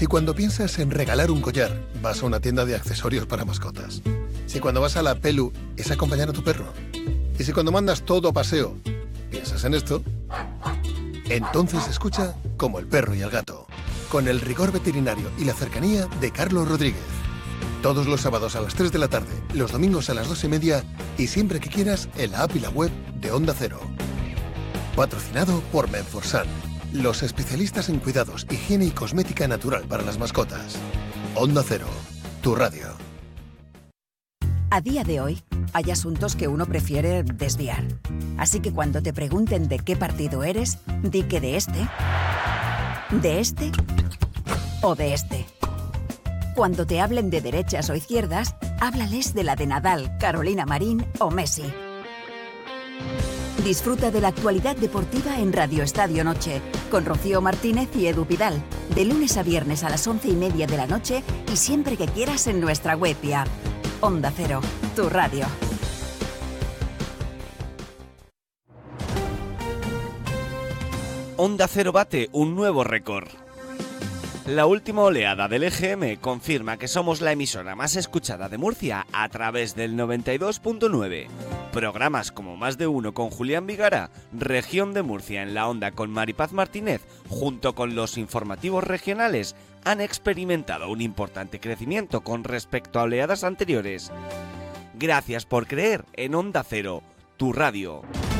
Si cuando piensas en regalar un collar, vas a una tienda de accesorios para mascotas. Si cuando vas a la Pelu, es acompañar a tu perro. Y si cuando mandas todo a paseo, piensas en esto, entonces escucha Como el perro y el gato, con el rigor veterinario y la cercanía de Carlos Rodríguez. Todos los sábados a las 3 de la tarde, los domingos a las 2:30 y siempre que quieras en la app y la web de Onda Cero. Patrocinado por Menforsan, los especialistas en cuidados, higiene y cosmética natural para las mascotas. Onda Cero, tu radio. A día de hoy, hay asuntos que uno prefiere desviar. Así que cuando te pregunten de qué partido eres, di que de este o de este. Cuando te hablen de derechas o izquierdas, háblales de la de Nadal, Carolina Marín o Messi. Disfruta de la actualidad deportiva en Radio Estadio Noche, con Rocío Martínez y Edu Pidal, de lunes a viernes a las 11:30 de la noche y siempre que quieras en nuestra web y app. Onda Cero, tu radio. Onda Cero bate un nuevo récord. La última oleada del EGM confirma que somos la emisora más escuchada de Murcia a través del 92.9. Programas como Más de Uno con Julián Vigara, Región de Murcia en la Onda con Maripaz Martínez, junto con los informativos regionales, han experimentado un importante crecimiento con respecto a oleadas anteriores. Gracias por creer en Onda Cero, tu radio.